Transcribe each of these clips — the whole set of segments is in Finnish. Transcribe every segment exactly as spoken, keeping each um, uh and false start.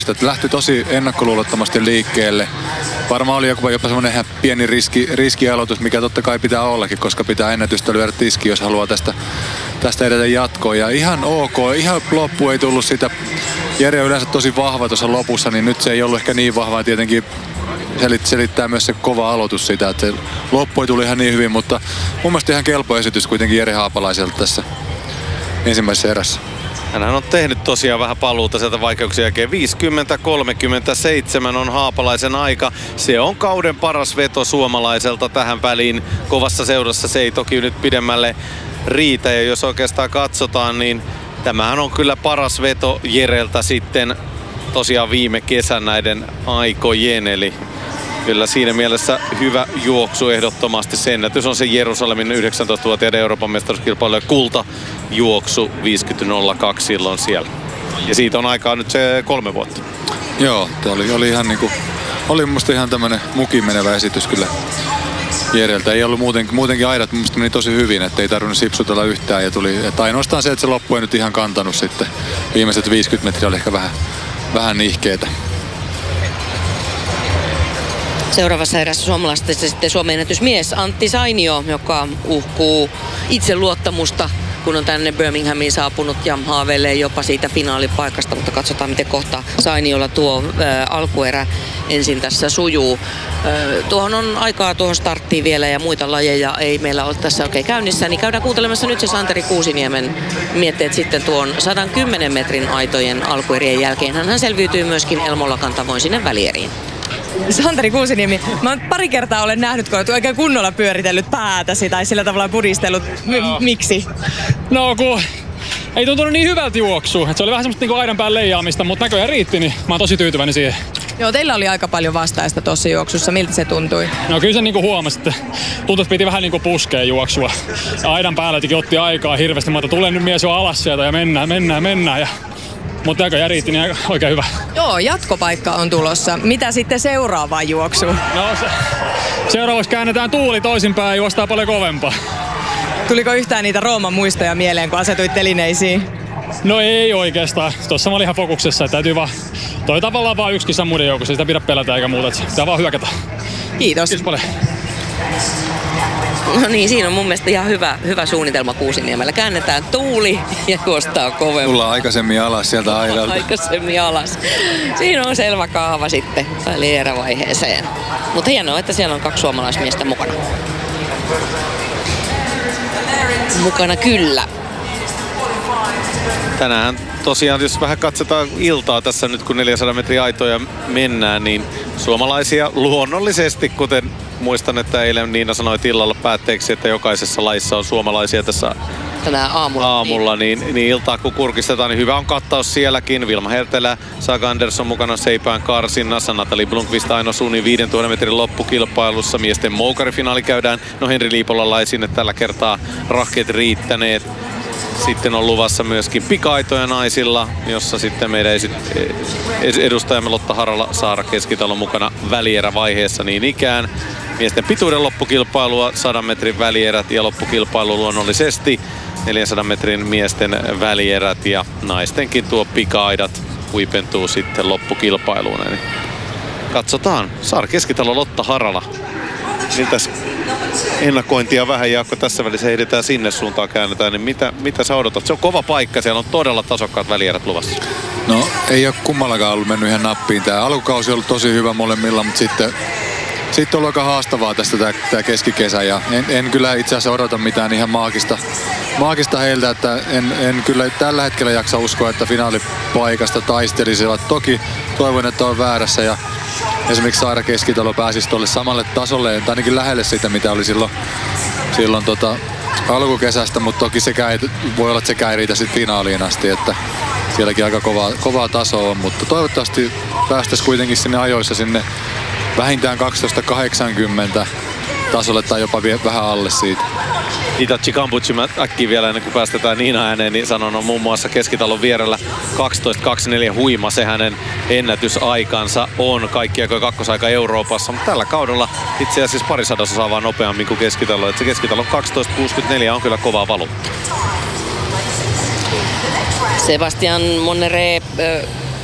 Lähti tosi ennakkoluulottomasti liikkeelle. Varmaan oli jopa, jopa semmoinen ihan pieni riski, riskialoitus, mikä totta kai pitää ollakin, koska pitää ennätystä lyödä tiski, jos haluaa tästä, tästä edetä jatkoon. Ja ihan ok, ihan loppu ei tullut sitä. Jere on yleensä tosi vahva tuossa lopussa, niin nyt se ei ollut ehkä niin vahva. Tietenkin selit, selittää myös se kova aloitus sitä, että se loppu ei tullut ihan niin hyvin, mutta mun mielestä ihan kelpo esitys kuitenkin Jere Haapalaiselta tässä ensimmäisessä erässä. Hänhän on tehnyt tosiaan vähän paluuta sieltä vaikeuksien jälkeen. viisikymmentä kolmekymmentäseitsemän on Haapalaisen aika. Se on kauden paras veto suomalaiselta tähän väliin. Kovassa seurassa se ei toki nyt pidemmälle riitä. Ja jos oikeastaan katsotaan, niin tämähän on kyllä paras veto Jereltä sitten tosiaan viime kesän näiden aikojen. Eli kyllä siinä mielessä hyvä juoksu ehdottomasti. Se ennätys on se Jerusalemin yhdeksäntoistavuotiaiden Euroopan mestaruuskilpailujen kultajuoksu viisikymmentä nolla kaksi silloin siellä. Ja siitä on aikaa nyt se kolme vuotta. Joo, oli, oli ihan niinku, oli musta ihan tämmönen mukin menevä esitys kyllä Jereltä. Ei ollut muuten, muutenkin aidat musta meni tosi hyvin, ettei tarvinnut sipsutella yhtään ja tuli, että ainoastaan se, että se loppu ei nyt ihan kantanut sitten. Viimeiset viisikymmentä metriä oli ehkä vähän, vähän nihkeetä. Seuraavassa erässä suomalaisesta sitten Suomen ennätysmies Antti Sainio, joka uhkuu itseluottamusta, kun on tänne Birminghamiin saapunut ja haaveilee jopa siitä finaalipaikasta, mutta katsotaan miten kohta Sainiolla tuo ää, alkuerä ensin tässä sujuu. Ää, tuohon on aikaa tuohon starttiin vielä ja muita lajeja ei meillä ole tässä oikein käynnissä, niin käydään kuuntelemassa nyt se Santeri Kuusiniemen mietteet sitten tuon sata kymmenen metrin aitojen alkuerien jälkeen. Hän selviytyy myöskin Elmolakan tavoin sinne välieriin. Santeri Kuusiniemi, mä pari kertaa olen nähnyt, kun olet oikein kunnolla pyöritellyt päätäsi tai sillä tavalla pudistellut. M- miksi? No kun ei tuntunut niin hyvältä juoksua. Et se oli vähän semmoista niinku aidan päällä leijaamista, mutta näköjään riitti, niin mä oon tosi tyytyväinen siihen. Joo, teillä oli aika paljon vastaista tuossa juoksussa. Miltä se tuntui? No kyllä se niinku huomasi, että tuntui, että piti vähän niinku puskea juoksua. Ja aidan päällä otti aikaa hirveästi. Mä että tulee nyt mies jo alas sieltä ja mennään, mennään, mennään. Ja mutta näköjään riitti, niin oikein hyvä. Joo, jatkopaikka on tulossa. Mitä sitten seuraavaan juoksuun? No se, seuraavaksi käännetään tuuli toisinpäin ja juostaa paljon kovempaa. Tuliko yhtään niitä Rooman muistoja mieleen, kun asetuit telineisiin? No ei oikeastaan. Tuossa mä olin ihan fokuksessa. Täytyy vaan, toi tavallaan vaan yksi kisa muiden joukossa. Sitä pidä pelätä eikä muuta. Pitää vaan hyökätä. Kiitos. Kiitos paljon. No niin, siinä on mun mielestä ihan hyvä, hyvä suunnitelma Kuusiniemellä. Käännetään tuuli ja juostaa kovempaa. Tullaan aikaisemmin alas sieltä aidalta. Aikaisemmin alas. Siinä on selvä kaava sitten välierävaiheeseen. Mutta hienoa, että siellä on kaksi suomalaismiestä mukana. Mukana kyllä. Tänään tosiaan, jos vähän katsotaan iltaa tässä nyt, kun neljäsataa metriä aitoja mennään, niin suomalaisia luonnollisesti, kuten muistan, että eilen Niina sanoi illalla päätteeksi, että jokaisessa lajissa on suomalaisia tässä tänään aamulla, aamulla niin, niin, niin iltaa kun kurkistetaan, niin hyvä on kattaus sielläkin. Vilma Hertelä, Saga Andersson mukana seipään karsinnassa, Nathalie Blomqvist Aino Suunnin viisituhatta metrin loppukilpailussa. Miesten moukarifinaali käydään, no Henri Liipolalla ei sinne tällä kertaa rahkeet riittäneet. Sitten on luvassa myöskin pika-aitoja naisilla, jossa sitten meidän edustajamme Lotta Harala, Saara Keskitalo mukana välierävaiheessa niin ikään. Miesten pituuden loppukilpailua, sadan metrin välierät ja loppukilpailu luonnollisesti. neljänsadan metrin miesten välierät ja naistenkin tuo pika-aidat huipentuu sitten loppukilpailuun. Eli katsotaan. Saara Keskitalo, Lotta Harala. Miltäs ennakointia vähän, Jaakko, tässä välissä ehditään sinne suuntaan käännetään, niin mitä, mitä sä odotat? Se on kova paikka, siellä on todella tasokkaat välierät luvassa. No ei ole kummallakaan ollut mennyt ihan nappiin. Tää alkukausi on ollut tosi hyvä molemmilla, mutta sitten Sitten on aika haastavaa tästä tää, tää keskikesä ja en, en kyllä itse asiassa odota mitään ihan maagista, maagista heiltä, että en, en kyllä tällä hetkellä jaksa uskoa, että finaalipaikasta taistelisivat. Toki toivon, että on väärässä ja esimerkiksi Saara Keskitalo pääsisi tuolle samalle tasolle, tai ainakin lähelle sitä, mitä oli silloin, silloin tota, alkukesästä, mutta toki sekään ei, voi olla, että sekään ei riitä sitten finaaliin asti, että sielläkin aika kovaa, kovaa tasoa on, mutta toivottavasti päästäisiin kuitenkin sinne ajoissa sinne vähintään kaksitoista kahdeksankymmentä tasolle tai jopa vie, vähän alle siitä. Itachi Kambuchi, mä äkkiä vielä ennen kuin päästetään Niina ääneen, niin sanon on muun muassa Keskitalon vierellä kaksitoista kaksikymmentäneljä huima. Se hänen ennätysaikansa on kaikki aikojen kakkosaika Euroopassa, mutta tällä kaudella itse asiassa parisadassa saa vaan nopeammin kuin Keskitalo. Et se Keskitalon kaksitoista kuusikymmentäneljä on kyllä kovaa valuutta. Sebastian Monneré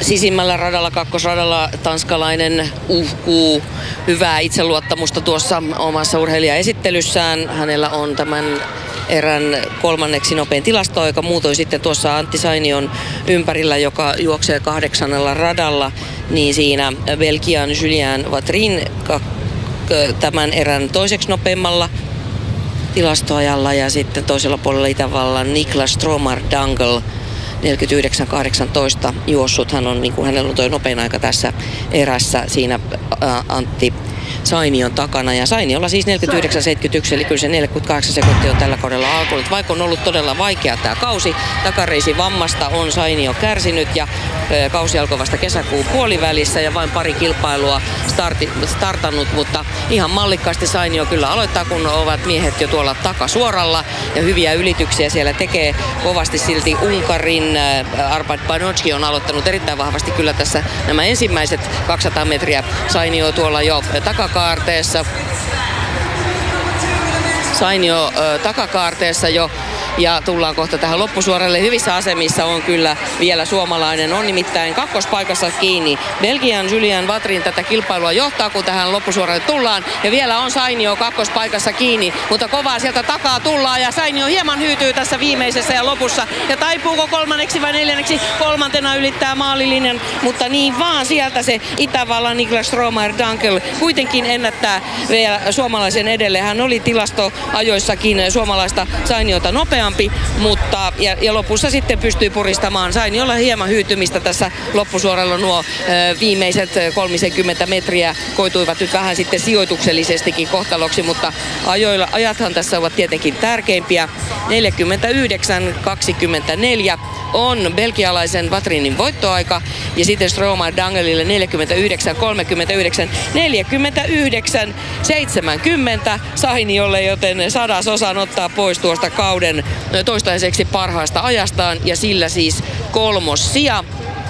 sisimmällä radalla, kakkosradalla tanskalainen uhkuu hyvää itseluottamusta tuossa omassa urheilijaesittelyssään. Hänellä on tämän erän kolmanneksi nopein tilastoaika, muutoin sitten tuossa Antti Sainion ympärillä, joka juoksee kahdeksannella radalla, niin siinä Belgian Julien Vatrin tämän erän toiseksi nopeimmalla tilastoajalla ja sitten toisella puolella Itävallan Niklas Stromar Dangel neljäkymmentäyhdeksän kahdeksantoista juossut. Hän on, niin kuin hänellä on toi nopein aika tässä erässä siinä ää, Antti Sainion takana. Ja Sainiolla siis neljäkymmentäyhdeksän seitsemänkymmentäyksi, eli kyllä se neljäkymmentäkahdeksan sekuntia on tällä kaudella alkanut. Vaikka on ollut todella vaikea tämä kausi, takareisi vammasta on Sainio kärsinyt ja ää, kausi alkoi vasta kesäkuun puolivälissä ja vain pari kilpailua starti, startannut, mutta ihan mallikkaasti Sainio kyllä aloittaa, kun ovat miehet jo tuolla takasuoralla ja hyviä ylityksiä siellä tekee kovasti silti Unkarin. Arpad Banocki on aloittanut erittäin vahvasti kyllä tässä nämä ensimmäiset kaksisataa metriä. Sainio tuolla jo takakaarteessa. Sainio ö, takakaarteessa jo. Ja tullaan kohta tähän loppusuoralle. Hyvissä asemissa on kyllä vielä suomalainen. On nimittäin kakkospaikassa kiinni. Belgian Julien Vatrin tätä kilpailua johtaa, kun tähän loppusuoralle tullaan. Ja vielä on Sainio kakkospaikassa kiinni. Mutta kovaa sieltä takaa tullaan. Ja Sainio hieman hyytyy tässä viimeisessä ja lopussa. Ja taipuuko kolmanneksi vai neljänneksi? Kolmantena ylittää maalilinjan. Mutta niin vaan sieltä se Itävallan Niklas Stromar Dangel kuitenkin ennättää vielä suomalaisen edelle. Hän oli tilastoajoissakin suomalaista Sainiota nopea. Mutta, ja, ja lopussa sitten pystyy puristamaan. Sainiolla hieman hyytymistä tässä loppusuoralla. Nuo ö, viimeiset kolmekymmentä metriä koituivat nyt vähän sitten sijoituksellisestikin kohtaloksi, mutta ajoilla, ajathan tässä ovat tietenkin tärkeimpiä. neljäkymmentäyhdeksän kaksikymmentäneljä on belgialaisen Vatrinin voittoaika ja sitten Stromar Dangelille neljäkymmentäyhdeksän kolmekymmentäyhdeksän, neljäkymmentäyhdeksän seitsemänkymmentä Sainiolle, joten sadasosan ottaa pois tuosta kauden toistaiseksi parhaasta ajastaan ja sillä siis kolmossija.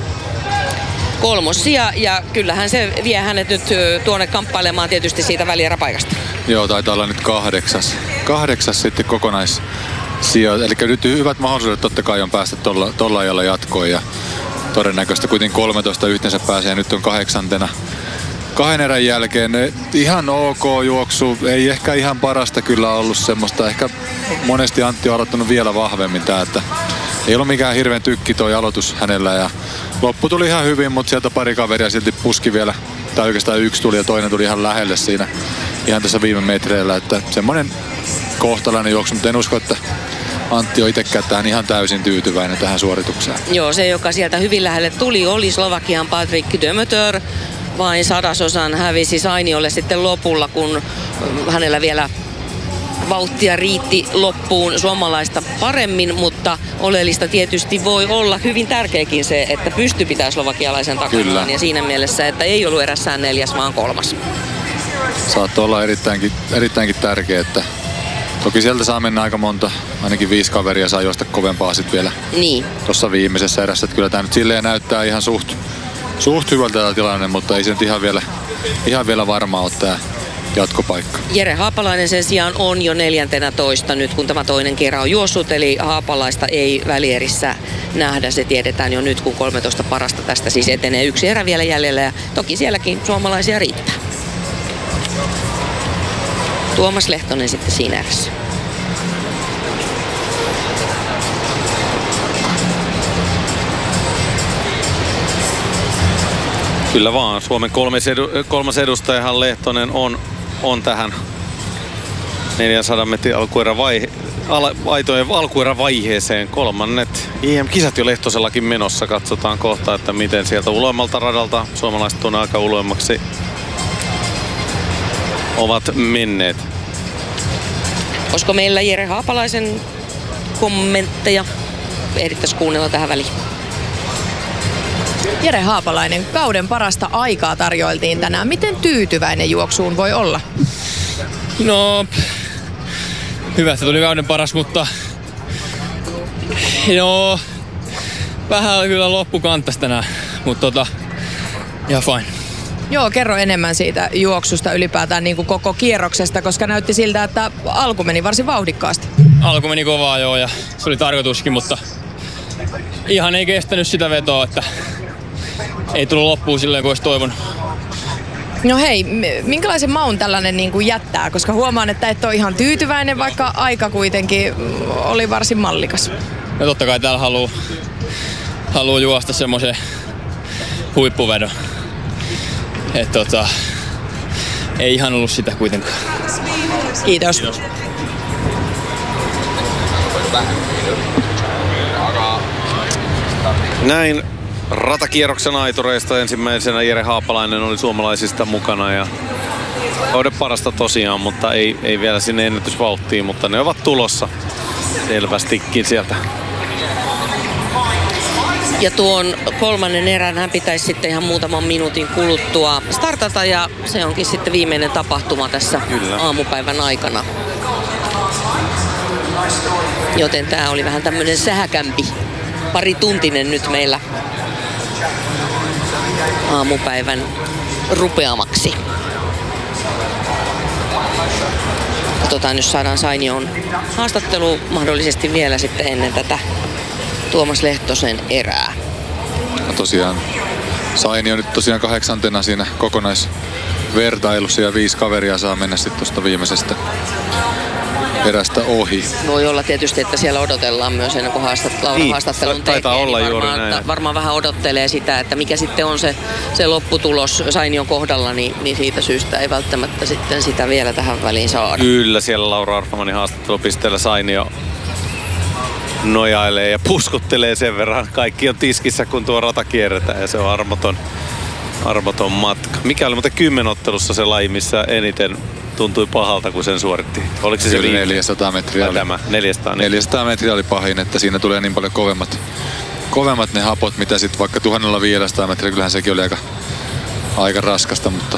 Kolmossija ja kyllähän se vie hänet nyt tuonne kamppailemaan tietysti siitä välieräpaikasta. Joo, taitaa olla nyt kahdeksas. Kahdeksas sitten kokonais. Sijo- Eli nyt hyvät mahdollisuudet totta kai on päästä tolla, tolla ajalla jatkoon ja todennäköisesti kuitenkin kolmetoista yhteensä pääsee ja nyt on kahdeksantena kahden erän jälkeen. Ihan ok juoksu, ei ehkä ihan parasta kyllä ollut semmoista. Ehkä monesti Antti on aloittanut vielä vahvemmin tää, että ei ollut mikään hirveän tykki toi aloitus hänellä ja loppu tuli ihan hyvin, mutta sieltä pari kaveria silti puski vielä, tai oikeastaan yksi tuli ja toinen tuli ihan lähelle siinä ihan tässä viime metreillä, että semmoinen kohtalainen juoksu, mutta en usko, että Antti on itsekään tähän ihan täysin tyytyväinen tähän suoritukseen. Joo, se joka sieltä hyvin lähelle tuli oli Slovakian Patrik Dömötör. Vain sadasosan hävisi Sainiolle sitten lopulla, kun hänellä vielä vauhtia riitti loppuun suomalaista paremmin, mutta oleellista tietysti voi olla hyvin tärkeäkin se, että pysty pitää slovakialaisen takanaan ja siinä mielessä, että ei ollut erässään neljäs, vaan kolmas. Saattoi olla erittäinkin, erittäinkin tärkeä, että toki sieltä saa mennä aika monta, ainakin viisi kaveria saa juosta kovempaa sitten vielä niin. Tuossa viimeisessä erässä, että kyllä tämä nyt silleen näyttää ihan suht, suht hyvältä tämä tilanne, mutta ei se nyt ihan vielä, ihan vielä varmaa ole tämä jatkopaikka. Jere Haapalainen sen sijaan on jo neljäntenä toista nyt, kun tämä toinen kerran on juossut, eli Haapalaista ei välierissä nähdä. Se tiedetään jo nyt, kun kolmetoista parasta tästä siis etenee. Yksi erä vielä jäljellä ja toki sielläkin suomalaisia riittää. Tuomas Lehtonen sitten siinä erässä. Kyllä vaan. Suomen kolmas, edu, kolmas edustajahan Lehtonen on, on tähän neljänsadan metrin alkuerän vaihe, al, aitojen alkuerän vaiheeseen. Kolmannet I M-kisat jo Lehtosellakin menossa. Katsotaan kohta, että miten sieltä uloimmalta radalta suomalaiset tuonne aika uloimmaksi ovat menneet. Olisiko meillä Jere Haapalaisen kommentteja? Ehdittäisiin kuunnella tähän väliin. Jere Haapalainen, kauden parasta aikaa tarjoiltiin tänään. Miten tyytyväinen juoksuun voi olla? No, hyvä, se tuli kauden paras, mutta no, vähän kyllä loppukantas tänään, mutta tota, ihan fine. Joo, kerro enemmän siitä juoksusta ylipäätään niin kuin koko kierroksesta, koska näytti siltä, että alku meni varsin vauhdikkaasti. Alku meni kovaa joo ja se oli tarkoituskin, mutta ihan ei kestänyt sitä vetoa, että ei tullut loppuun silleen kuin olisi toivonut. No hei, minkälaisen maun tällainen niin kuin jättää? Koska huomaan, että et ole ihan tyytyväinen, vaikka aika kuitenkin oli varsin mallikas. No totta kai täällä haluu, haluu juosta semmoisen huippuvedon. Et tota, ei ihan ollut sitä kuitenkaan. Kiitos. Kiitos. Näin ratakierroksen aitureista ensimmäisenä Jere Haapalainen oli suomalaisista mukana ja kauden parasta tosiaan, mutta ei, ei vielä sinne ennätysvauhtiin, mutta ne ovat tulossa selvästikin sieltä. Ja tuon kolmannen erän hän pitäisi sitten ihan muutaman minuutin kuluttua startata ja se onkin sitten viimeinen tapahtuma tässä Kyllä. aamupäivän aikana. Joten tää oli vähän tämmönen sähäkämpi, pari tuntinen nyt meillä aamupäivän rupeamaksi. Katsotaan, jos saadaan Sainion haastattelu mahdollisesti vielä sitten ennen tätä Tuomas Lehtosen erää. No tosiaan Sainio nyt tosiaan kahdeksantena siinä kokonaisvertailussa ja viisi kaveria saa mennä sitten tuosta viimeisestä erästä ohi. Voi olla tietysti, että siellä odotellaan myös ennen kuin haastattelun niin, haastattelun tekee. Taitaa olla niin juuri varmaan, näin. Varmaan vähän odottelee sitä, että mikä sitten on se, se lopputulos Sainion kohdalla, niin, niin siitä syystä ei välttämättä sitten sitä vielä tähän väliin saada. Kyllä, siellä Laura Arfmanin haastattelupisteellä Sainio nojailee ja puskuttelee sen verran. Kaikki on tiskissä, kun tuo rata kierretään ja se on armoton, armoton matka. Mikä oli muuten kymmenottelussa se laji, missä eniten tuntui pahalta, kun sen suoritti? Oliko se se neljäsataa metriä oli, tämä? neljäsataa, neljäsataa metriä oli pahin, että siinä tulee niin paljon kovemmat, kovemmat ne hapot, mitä sitten vaikka tuhatviisisataa metriä, kyllähän sekin oli aika, aika raskasta, mutta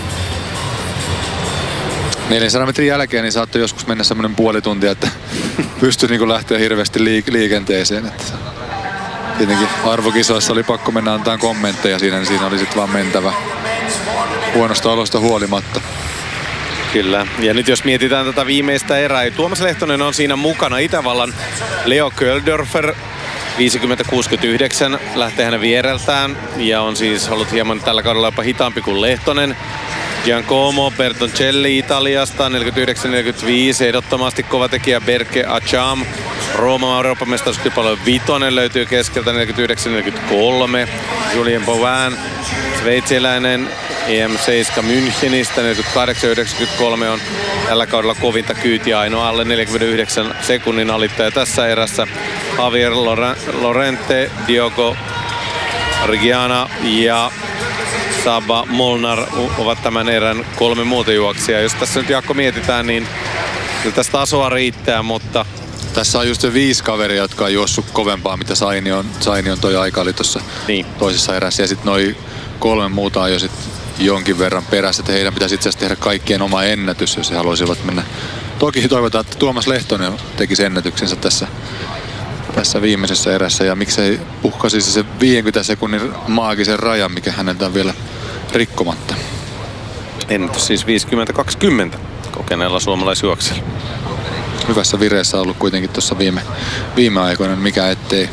neljänsadan metrin jälkeen niin saattoi joskus mennä semmoinen puoli tuntia, että pystyi niin lähteä hirveästi liik- liikenteeseen. Että tietenkin arvokisoissa oli pakko mennä antaa kommentteja siinä, niin siinä oli sitten vaan mentävä huonosta olosta huolimatta. Kyllä. Ja nyt jos mietitään tätä viimeistä erää, Tuomas Lehtonen on siinä mukana. Itävallan Leo Köldörfer viisikymmentä kuusikymmentäyhdeksän lähtee hänen viereltään ja on siis ollut hieman tällä kaudella jopa hitaampi kuin Lehtonen. Giancomo Bertoncelli Italiasta neljäkymmentäyhdeksän neljäkymmentäviisi, ehdottomasti kova tekijä Berke Acham. Rooma Euroopan mestaruuskilpailun vitonen löytyy keskeltä neljäkymmentäyhdeksän neljäkymmentäkolme. Julien Boivin, sveitsiläinen E M seitsemän Münchenistä neljäkymmentäkahdeksan yhdeksänkymmentäkolme on tällä kaudella kovinta kyytiä, ainoa alle neljänkymmenenyhdeksän sekunnin alittaja tässä erässä. Javier Lorente, Diogo Rigiana ja Saba Molnar ovat tämän erän kolme muuta juoksijaa. Jos tässä nyt Jaakko mietitään, niin tästä tasoa riittää, mutta tässä on just se viisi kaveria, jotka on juossut kovempaa, mitä Sainion, Sainion toi aika oli tuossa niin. toisessa erässä. Ja sitten noi kolme muuta on jo sit jonkin verran perässä, että heidän pitäisi itse asiassa tehdä kaikkien oma ennätys, jos he haluaisivat mennä. Toki toivotaan, että Tuomas Lehtonen tekisi ennätyksensä tässä, tässä viimeisessä erässä. Ja miksei puhkaisisi se viidenkymmenen sekunnin maagisen rajan, mikä häneltä on vielä rikkomatta. Ennätys siis viisikymmentä kaksikymmentä kokeneella suomalaisjuoksella. Hyvässä vireessä on ollut kuitenkin tuossa viime, viime aikoina, mikä ettei.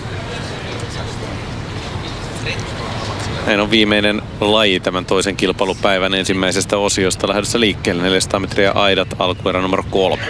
Näin on viimeinen laji tämän toisen kilpailupäivän ensimmäisestä osiosta lähdössä liikkeelle. neljäsataa metriä aidat, alkuerä numero kolme.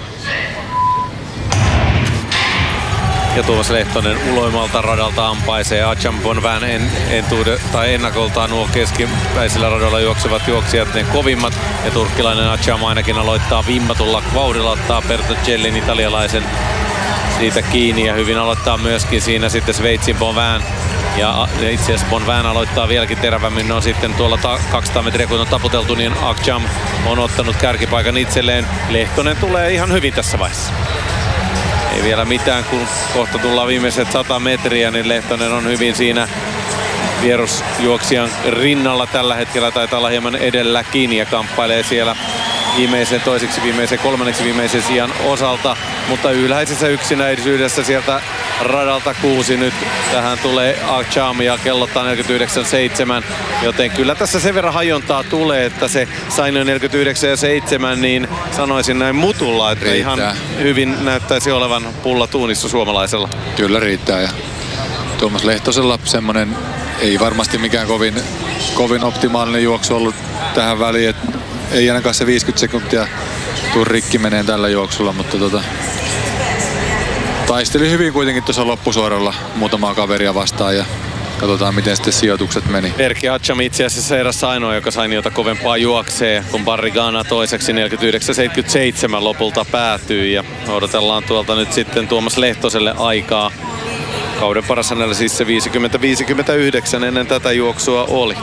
Ja Tuomas Lehtonen uloimalta radalta ampaisee. Acham Bonvin en, entuude, tai ennakoltaan nuo keskipäisillä radoilla juoksevat juoksijat ne kovimmat. Ja turkkilainen Acham ainakin aloittaa vimmatulla vauhdilla, ottaa Bertoncellin italialaisen siitä kiinni ja hyvin aloittaa myöskin siinä sitten Sveitsin Bonvin. Ja itse asiassa Bonvin aloittaa vieläkin terävämmin. No sitten tuolla ta- kaksisataa metriä kun on taputeltu, niin Acham on ottanut kärkipaikan itselleen. Lehtonen tulee ihan hyvin tässä vaiheessa. Ei vielä mitään, kun kohta tullaan viimeiset sata metriä, niin Lehtonen on hyvin siinä vierusjuoksijan rinnalla tällä hetkellä. Taitaa olla hieman edelläkin ja kamppailee siellä viimeisen, toiseksi viimeisen, kolmanneksi viimeisen sijan osalta. Mutta ylhäisessä yksinäisyydessä sieltä radalta kuusi nyt tähän tulee Acham ja kellottaa neljäkymmentäyhdeksän seitsemän. Joten kyllä tässä sen verran hajontaa tulee, että se Sainion neljäkymmentäyhdeksän ja seitsemän, niin sanoisin näin mutulla, että riittää. Ihan hyvin näyttäisi olevan pulla tuunissa suomalaisella. Kyllä riittää ja Tuomas Lehtosella semmonen ei varmasti mikään kovin, kovin optimaalinen juoksu ollut tähän väliin. Et ei ainakaan se viisikymmentä sekuntia tuu rikki menee tällä juoksulla, mutta tota, taisteli hyvin kuitenkin tuossa loppusuoralla muutamaa kaveria vastaan ja katsotaan miten sitten sijoitukset meni. Erkki Hatcham itse asiassa eräs ainoa, joka Sainiota kovempaa juoksee, kun Barrigana toiseksi neljäkymmentäyhdeksän seitsemänkymmentäseitsemän lopulta päätyy. Ja odotellaan tuolta nyt sitten Tuomas Lehtoselle aikaa. Kauden paras hänellä siis se viisikymmentä viisikymmentäyhdeksän ennen tätä juoksua oli.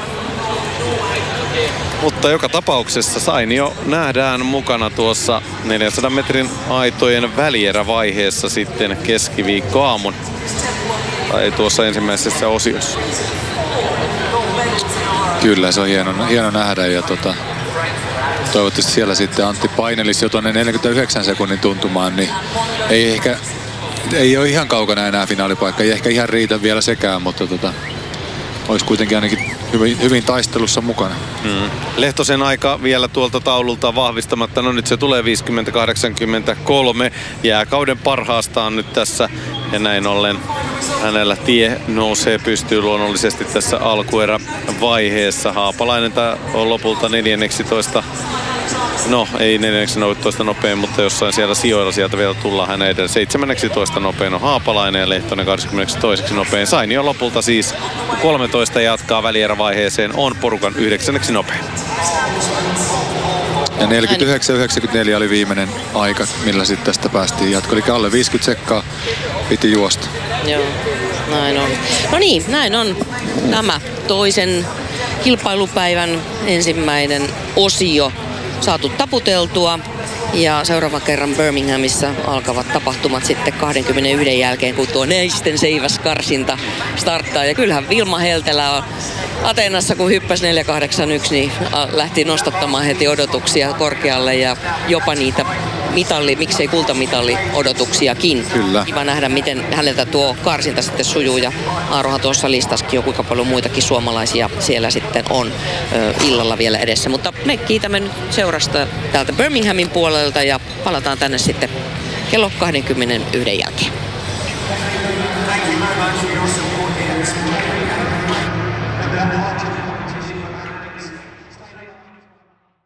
Mutta joka tapauksessa Sainio nähdään mukana tuossa neljänsadan metrin aitojen välierävaiheessa sitten keskiviikkoaamun. Tai tuossa ensimmäisessä osiossa. Kyllä, se on hieno, hieno nähdä ja tota, toivottavasti siellä sitten Antti painelisi jo tuonne neljänkymmenenyhdeksän sekunnin tuntumaan, niin ei ehkä, ei ole ihan kaukana enää finaalipaikka, ei ehkä ihan riitä vielä sekään, mutta tota, olisi kuitenkin ainakin hyvin, hyvin taistelussa mukana. Mm. Lehtosen aika vielä tuolta taululta vahvistamatta, no nyt se tulee viisikymmentä kahdeksankymmentäkolme, jää kauden parhaastaan nyt tässä ja näin ollen hänellä tie nousee pystyy luonnollisesti tässä alkuerävaiheessa. Haapalainen on lopulta neljänneksitoista, no ei neljänneksitoista nopein, mutta jossain siellä sijoilla sieltä vielä tullaan hänen edelleen. seitsemänneksitoista nopein on Haapalainen ja Lehtonen kaksikymmentätoinen nopein. Sainio lopulta siis kolmetoista jatkaa välierävaiheeseen, on porukan yhdeksänneksi nopein. Ja neljäkymmentäyhdeksän yhdeksänkymmentäneljä oli viimeinen aika, millä sitten tästä päästiin jatko. Eli alle viisikymmentä sekkaa piti juosta. Joo, näin on. No niin, näin on tämä toisen kilpailupäivän ensimmäinen osio saatu taputeltua. Ja seuraavan kerran Birminghamissa alkavat tapahtumat sitten kaksikymmentäyksi jälkeen, kun tuo naisten seiväskarsinta starttaa. Ja kyllähän Vilma Heltelä on Ateenassa, kun hyppäsi neljä kahdeksan yksi, niin lähti nostattamaan heti odotuksia korkealle ja jopa niitä mitalli, miksei kultamitalli odotuksiakin. Kyllä. Kiva nähdä, miten häneltä tuo karsinta sitten sujuu. Ja Aarohan tuossa listaskin jo, kuinka paljon muitakin suomalaisia siellä sitten on ö, illalla vielä edessä. Mutta me kiitämme nyt seurasta täältä Birminghamin puolelta ja palataan tänne sitten kello kaksikymmentäyksi jälkeen.